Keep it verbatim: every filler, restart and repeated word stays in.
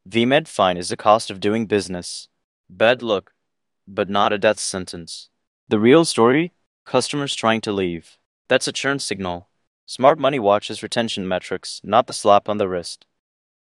V Med fine is the cost of doing business. Bad luck, but not a death sentence. The real story? Customers trying to leave. That's a churn signal. Smart money watches retention metrics, not the slap on the wrist.